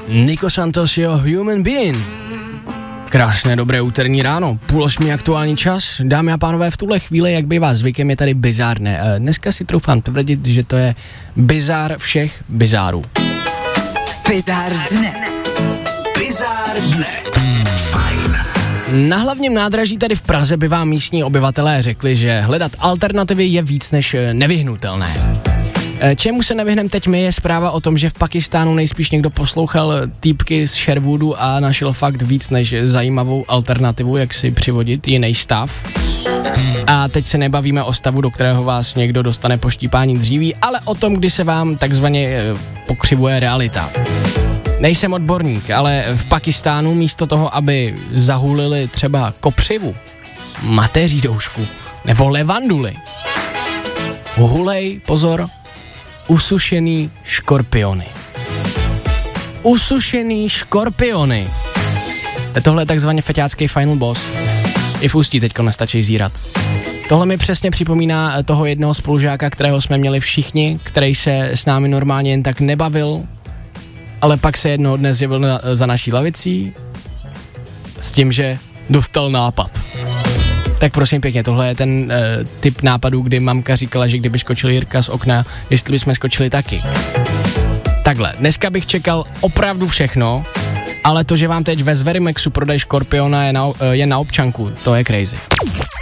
Nico Santos, jo, Human Being. Krásné dobré úterní ráno, 7:30 aktuální čas. Dámy a pánové, v tuhle chvíli, jak bývá zvykem, je tady bizárné. Dneska si troufám tvrdit, že to je bizár všech bizárů. Bizár dne. Bizár dne. Fajn. Na hlavním nádraží tady v Praze by vám místní obyvatelé řekli, že hledat alternativy je víc než nevyhnutelné. Čemu se nevyhnem teď my, je zpráva o tom, že v Pakistánu nejspíš někdo poslouchal týpky z Sherwoodu a našel fakt víc než zajímavou alternativu, jak si přivodit jiný stav. A teď se nebavíme o stavu, do kterého vás někdo dostane po štípání dříví, ale o tom, kdy se vám takzvaně pokřivuje realita. Nejsem odborník, ale v Pakistánu místo toho, aby zahulili třeba kopřivu, mateří doušku nebo levanduli, hulej, pozor, usušený škorpiony. Usušený škorpiony. Tohle je takzvaně feťácký final boss. I v Ústí teďko nestačí zírat. Tohle mi přesně připomíná toho jednoho spolužáka, kterého jsme měli všichni, který se s námi normálně jen tak nebavil, ale pak se jednoho dne zjevil za naší lavicí s tím, že dostal nápad. Tak prosím pěkně, tohle je ten typ nápadů, kdy mamka říkala, že kdyby skočil Jirka z okna, jestli bychom skočili taky. Takhle, dneska bych čekal opravdu všechno, ale to, že vám teď ve Zverimexu prodají škorpiona je na občanku, to je crazy.